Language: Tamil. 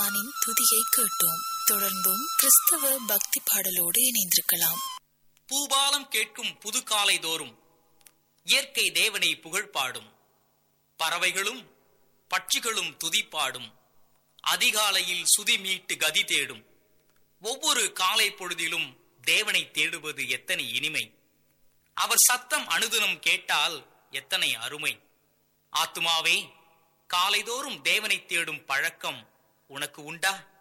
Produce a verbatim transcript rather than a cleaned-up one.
எம்பெருமானின் துதியை கேட்டோம். தொடர்ந்தும் கிறிஸ்தவ பக்தி பாடலோடு இணைந்திருக்கலாம். பூபாலம் கேட்கும் புது காலை தோறும் இயற்கை தேவனை புகழ் பாடும், பறவைகளும் பட்சிகளும் துதிப்பாடும், அதிகாலையில் சுதி மீட்டு கதி தேடும். ஒவ்வொரு காலை பொழுதிலும் தேவனை தேடுவது எத்தனை இனிமை! அவர் சத்தம் அனுதினம் கேட்டால் எத்தனை அருமை! ஆத்துமாவே, காலைதோறும் தேவனை தேடும் பழக்கம் உனக்கு உண்டா?